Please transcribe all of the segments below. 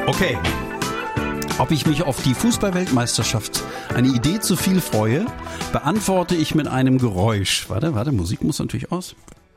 Okay. Ob ich mich auf die Fußball-Weltmeisterschaft, eine Idee zu viel freue, beantworte ich mit einem Geräusch. Warte, Musik muss natürlich aus.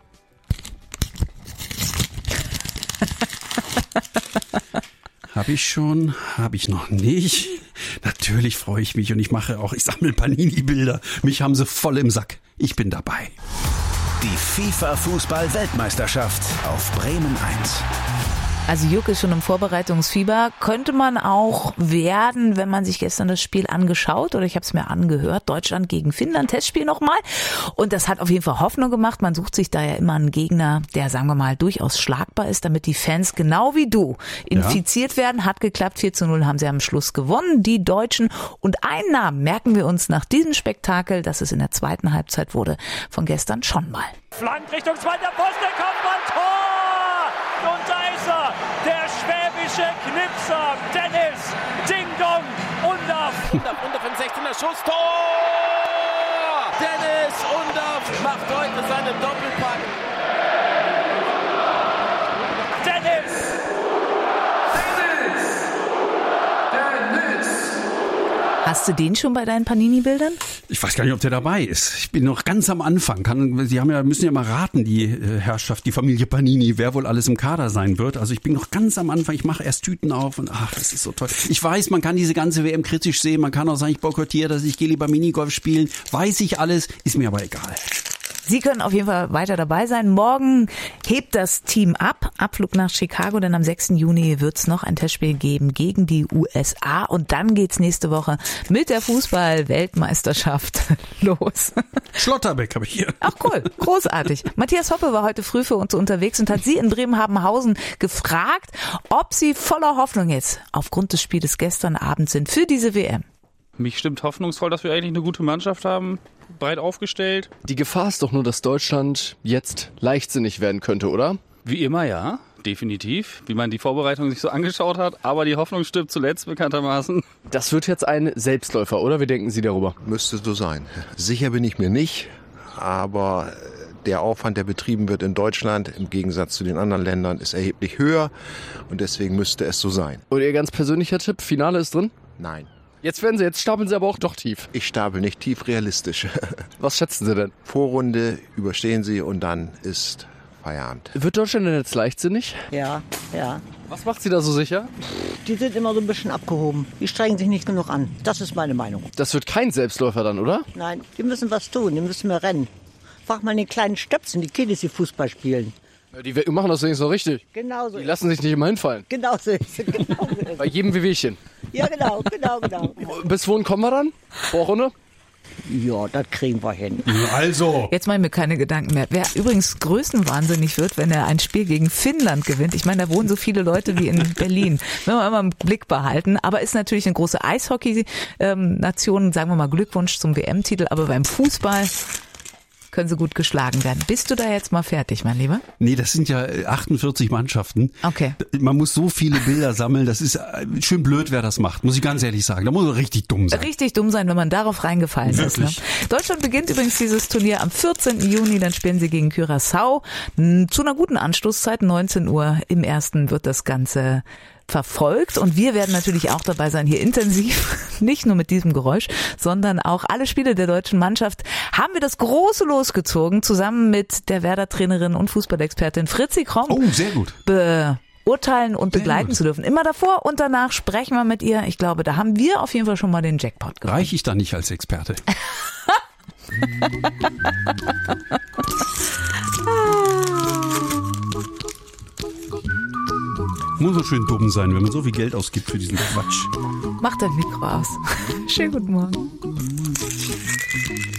Habe ich schon? Habe ich noch nicht? Natürlich freue ich mich und ich sammle Panini-Bilder. Mich haben sie voll im Sack. Ich bin dabei. Die FIFA-Fußball-Weltmeisterschaft auf Bremen 1. Also Juck ist schon im Vorbereitungsfieber. Könnte man auch werden, wenn man sich gestern das Spiel angeschaut oder ich habe es mir angehört, Deutschland gegen Finnland, Testspiel nochmal. Und das hat auf jeden Fall Hoffnung gemacht. Man sucht sich da ja immer einen Gegner, der, sagen wir mal, durchaus schlagbar ist, damit die Fans genau wie du infiziert werden. Hat geklappt, 4:0 haben sie am Schluss gewonnen, die Deutschen. Und einen Namen merken wir uns nach diesem Spektakel, das es in der zweiten Halbzeit wurde, von gestern schon mal. Flank Richtung zweiter Posten, Kopfball, Tor! Und da ist er, der schwäbische Knipser, Dennis Ding Dong Undaff. Undaff im 16er Schuss, Tor! Dennis Undaff macht heute seinen Doppelpack. Hast du den schon bei deinen Panini-Bildern? Ich weiß gar nicht, ob der dabei ist. Ich bin noch ganz am Anfang. Sie müssen ja mal raten, die Herrschaft, die Familie Panini, wer wohl alles im Kader sein wird. Also ich bin noch ganz am Anfang. Ich mache erst Tüten auf und das ist so toll. Ich weiß, man kann diese ganze WM kritisch sehen. Man kann auch sagen, ich boykottiere das, ich gehe lieber Minigolf spielen. Weiß ich alles, ist mir aber egal. Sie können auf jeden Fall weiter dabei sein. Morgen hebt das Team ab. Abflug nach Chicago, denn am 6. Juni wird es noch ein Testspiel geben gegen die USA. Und dann geht's nächste Woche mit der Fußball-Weltmeisterschaft los. Schlotterbeck habe ich hier. Ach cool, großartig. Matthias Hoppe war heute früh für uns unterwegs und hat Sie in Bremerhavenhausen gefragt, ob Sie voller Hoffnung jetzt aufgrund des Spieles gestern Abend sind für diese WM. Mich stimmt hoffnungsvoll, dass wir eigentlich eine gute Mannschaft haben, breit aufgestellt. Die Gefahr ist doch nur, dass Deutschland jetzt leichtsinnig werden könnte, oder? Wie immer, ja, definitiv. Wie man die Vorbereitung sich so angeschaut hat. Aber die Hoffnung stirbt zuletzt bekanntermaßen. Das wird jetzt ein Selbstläufer, oder? Wie denken Sie darüber? Müsste so sein. Sicher bin ich mir nicht, aber der Aufwand, der betrieben wird in Deutschland, im Gegensatz zu den anderen Ländern, ist erheblich höher und deswegen müsste es so sein. Und Ihr ganz persönlicher Tipp, Finale ist drin? Nein. Jetzt stapeln Sie aber auch doch tief. Ich stapel nicht tief, realistisch. Was schätzen Sie denn? Vorrunde überstehen Sie und dann ist Feierabend. Wird Deutschland denn jetzt leichtsinnig? Ja. Was macht Sie da so sicher? Die sind immer so ein bisschen abgehoben. Die strengen sich nicht genug an. Das ist meine Meinung. Das wird kein Selbstläufer dann, oder? Nein, die müssen was tun. Die müssen mehr rennen. Frag mal den kleinen Stöpsen, die Kiddies, die Fußball spielen. Ja, die machen das wenigstens noch richtig. Genau so. Die lassen sich nicht immer hinfallen. Genau so ist es. Bei jedem Wehwehchen. Ja, genau. Bis wohin kommen wir dann? Vorrunde? Ja, das kriegen wir hin. Also. Jetzt mache ich mir keine Gedanken mehr. Wer übrigens größenwahnsinnig wird, wenn er ein Spiel gegen Finnland gewinnt. Ich meine, da wohnen so viele Leute wie in Berlin. Wenn wir immer im Blick behalten. Aber ist natürlich eine große Eishockey-Nation. Sagen wir mal Glückwunsch zum WM-Titel. Aber beim Fußball können sie gut geschlagen werden. Bist du da jetzt mal fertig, mein Lieber? Nee, das sind ja 48 Mannschaften. Okay. Man muss so viele Bilder sammeln. Das ist schön blöd, wer das macht, muss ich ganz ehrlich sagen. Da muss man richtig dumm sein. Richtig dumm sein, wenn man darauf reingefallen Wirklich? ist. Ne? Deutschland beginnt übrigens dieses Turnier am 14. Juni. Dann spielen sie gegen Curaçao. Zu einer guten Anstoßzeit, 19 Uhr im ersten wird das Ganze verfolgt und wir werden natürlich auch dabei sein, hier intensiv, nicht nur mit diesem Geräusch, sondern auch alle Spiele der deutschen Mannschaft haben wir das große Los gezogen, zusammen mit der Werder-Trainerin und Fußballexpertin Fritzi Kromm. Oh, sehr gut. Beurteilen und begleiten zu dürfen. Immer davor und danach sprechen wir mit ihr. Ich glaube, da haben wir auf jeden Fall schon mal den Jackpot gewonnen. Reiche ich da nicht als Experte? Muss so schön dumm sein, wenn man so viel Geld ausgibt für diesen Quatsch. Mach dein Mikro aus. Schönen guten Morgen.